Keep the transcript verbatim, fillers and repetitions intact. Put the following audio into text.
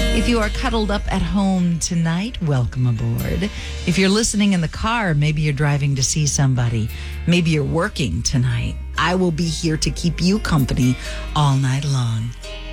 If you are cuddled up at home tonight, welcome aboard. If you're listening in the car, maybe you're driving to see somebody. Maybe you're working tonight. I will be here to keep you company all night long.